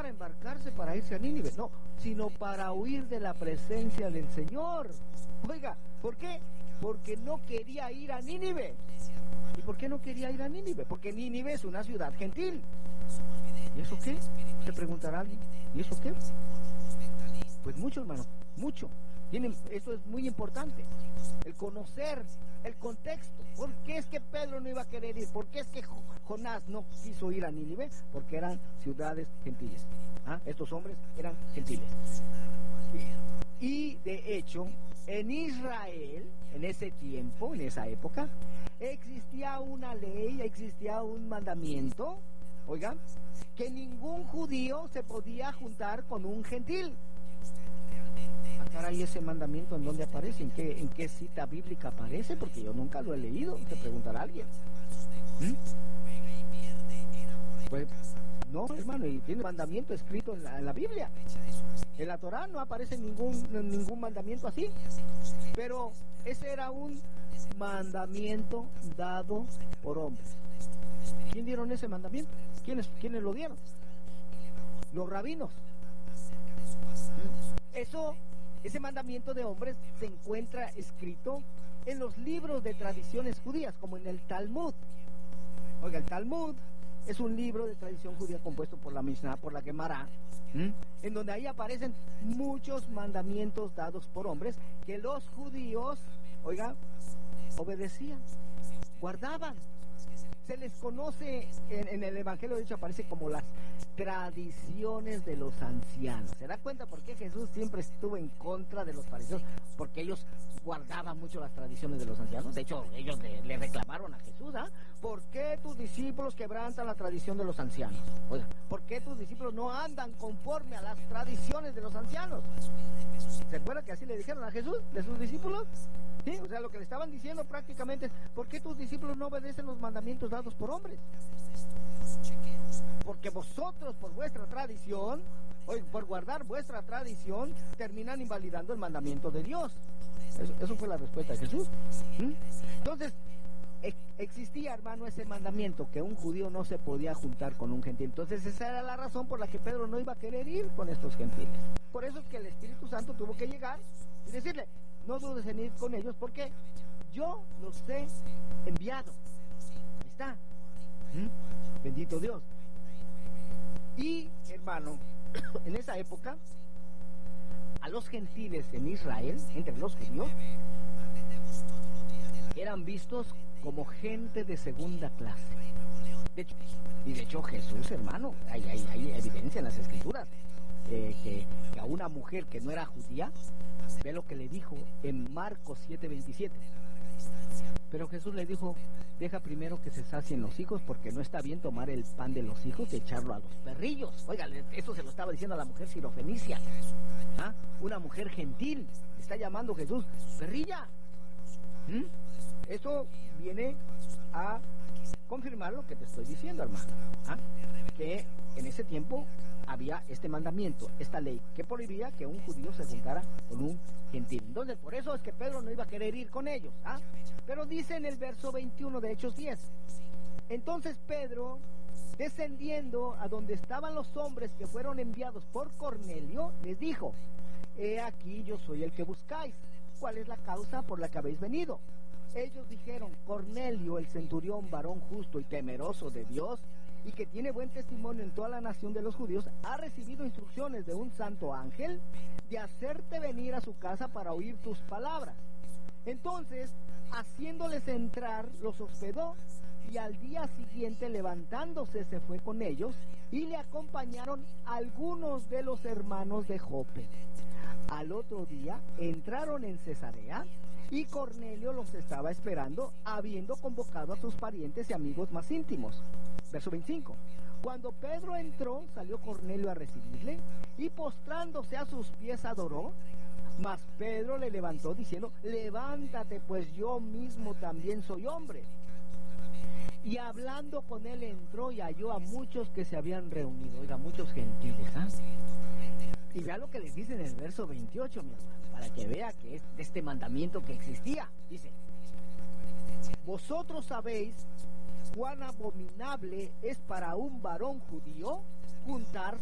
para embarcarse para irse a Nínive, no, sino para huir de la presencia del Señor. Oiga, ¿por qué? Porque no quería ir a Nínive. ¿Y por qué no quería ir a Nínive? Porque Nínive es una ciudad gentil. ¿Y eso qué? Se preguntará alguien. ¿Y eso qué? Pues mucho, hermano, mucho. Esto es muy importante. El conocer el contexto. ¿Por qué es que Pedro no iba a querer ir? ¿Por qué es que Jonás no quiso ir a Nínive? Porque eran ciudades gentiles. Estos hombres eran gentiles. Y de hecho, en Israel, en ese tiempo, en esa época, existía una ley, existía un mandamiento, oigan, que ningún judío se podía juntar con un gentil. Caray, ese mandamiento, ¿en dónde aparece? ¿En qué cita bíblica aparece? Porque yo nunca lo he leído, te preguntará alguien. Pues no, hermano, y tiene mandamiento escrito en la Biblia. En la Torá no aparece ningún mandamiento así. Pero ese era un mandamiento dado por hombres. ¿Quién dieron ese mandamiento? ¿Quiénes lo dieron? Los rabinos. Ese mandamiento de hombres se encuentra escrito en los libros de tradiciones judías, como en el Talmud. Oiga, el Talmud es un libro de tradición judía compuesto por la Mishnah, por la Gemara, en donde ahí aparecen muchos mandamientos dados por hombres que los judíos, oiga, obedecían, guardaban. Se les conoce, en el Evangelio de hecho aparece como las tradiciones de los ancianos. ¿Se da cuenta por qué Jesús siempre estuvo en contra de los fariseos? Porque ellos guardaban mucho las tradiciones de los ancianos. De hecho, ellos le reclamaron a Jesús, ¿por qué tus discípulos quebrantan la tradición de los ancianos? Oiga, ¿por qué tus discípulos no andan conforme a las tradiciones de los ancianos? ¿Se acuerda que así le dijeron a Jesús, de sus discípulos? Sí, o sea, lo que le estaban diciendo prácticamente es, ¿por qué tus discípulos no obedecen los mandamientos dados por hombres? Porque vosotros, por vuestra tradición, por guardar vuestra tradición, terminan invalidando el mandamiento de Dios. Eso fue la respuesta de Jesús. Entonces, existía, hermano, ese mandamiento, que un judío no se podía juntar con un gentil. Entonces, esa era la razón por la que Pedro no iba a querer ir con estos gentiles. Por eso es que el Espíritu Santo tuvo que llegar y decirle, no dudes en ir con ellos, porque yo los he enviado. Ahí está. Bendito Dios. Y, hermano, en esa época, a los gentiles en Israel, entre los judíos, eran vistos como gente de segunda clase. De hecho Jesús, hermano, hay evidencia en las Escrituras, que a una mujer que no era judía, ve lo que le dijo en Marcos 7:27. Pero Jesús le dijo, deja primero que se sacien los hijos, porque no está bien tomar el pan de los hijos y echarlo a los perrillos. Oiga, eso se lo estaba diciendo a la mujer sirofenicia. Una mujer gentil, está llamando Jesús perrilla. Eso viene a confirmar lo que te estoy diciendo, hermano. Que en ese tiempo había este mandamiento, esta ley, que prohibía que un judío se juntara con un gentil. Entonces, por eso es que Pedro no iba a querer ir con ellos. Pero dice en el verso 21 de Hechos 10, entonces Pedro, descendiendo a donde estaban los hombres que fueron enviados por Cornelio, les dijo, he aquí yo soy el que buscáis. ¿Cuál es la causa por la que habéis venido? Ellos dijeron, Cornelio, el centurión, varón justo y temeroso de Dios, y que tiene buen testimonio en toda la nación de los judíos, ha recibido instrucciones de un santo ángel de hacerte venir a su casa para oír tus palabras. Entonces, haciéndoles entrar, los hospedó, y al día siguiente, levantándose, se fue con ellos, y le acompañaron algunos de los hermanos de Jope. Al otro día, entraron en Cesarea, y Cornelio los estaba esperando, habiendo convocado a sus parientes y amigos más íntimos. Verso 25. Cuando Pedro entró, salió Cornelio a recibirle, y postrándose a sus pies adoró. Mas Pedro le levantó diciendo, levántate, pues yo mismo también soy hombre. Y hablando con él entró y halló a muchos que se habían reunido, oiga, muchos gentiles. Y vea lo que les dice en el verso 28, mi hermano, para que vea que es de este mandamiento que existía. Dice, vosotros sabéis cuán abominable es para un varón judío juntarse